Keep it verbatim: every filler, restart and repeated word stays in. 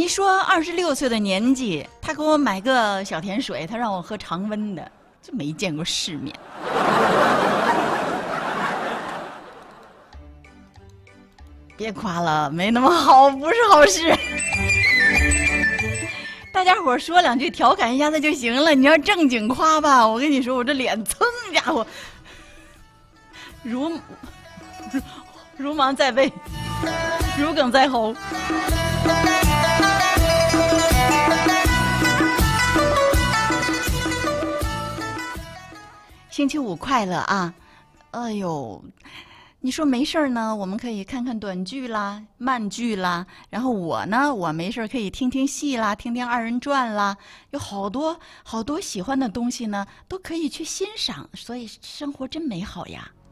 你说二十六岁的年纪，他给我买个小甜水，他让我喝常温的，这没见过世面。别夸了，没那么好，不是好事。大家伙说两句调侃一下子就行了，你要正经夸吧，我跟你说，我这脸噌家伙如如如芒在背，如鲠在喉。星期五快乐啊！哎呦，你说没事儿呢，我们可以看看短剧啦、慢剧啦，然后我呢，我没事儿可以听听戏啦、听听二人转啦，有好多好多喜欢的东西呢，都可以去欣赏，所以生活真美好呀。